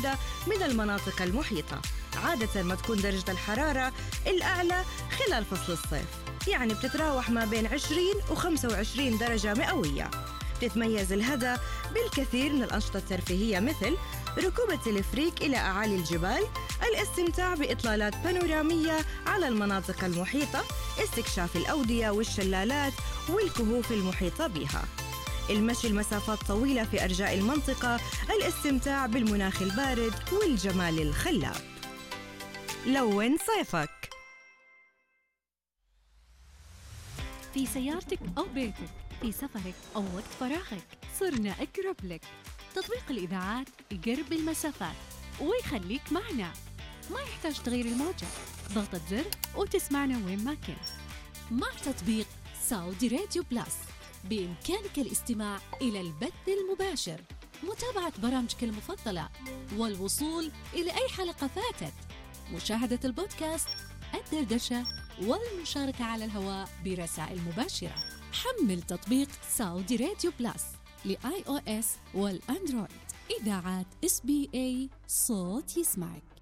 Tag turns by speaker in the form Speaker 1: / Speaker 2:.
Speaker 1: واحدة من المناطق المحيطة. عادة ما تكون درجة الحرارة الأعلى خلال فصل الصيف، يعني بتتراوح ما بين 20 و25 درجة مئوية. تتميز الهدى بالكثير من الأنشطة الترفيهية مثل ركوب التلفريك إلى أعالي الجبال، الاستمتاع بإطلالات بانورامية على المناطق المحيطة، استكشاف الأودية والشلالات والكهوف المحيطة بها، المشي المسافات طويلة في أرجاء المنطقة، الاستمتاع بالمناخ البارد والجمال الخلاب. لون صيفك.
Speaker 2: في سيارتك أو بيتك، في سفرك أو وقت فراغك، صرنا أقرب لك. تطبيق الإذاعات يقرب المسافات ويخليك معنا، ما يحتاج تغيير الموجة، ضغطة زر وتسمعنا وين ما كنت.
Speaker 3: مع تطبيق سعودي راديو بلس بإمكانك الاستماع إلى البث المباشر، متابعة برامجك المفضلة، والوصول إلى أي حلقة فاتت، مشاهدة البودكاست، الدردشة، والمشاركة على الهواء برسائل مباشرة. حمل تطبيق سعودي راديو بلس لآي أو إس والأندرويد. إذاعات SBS صوت يسمعك.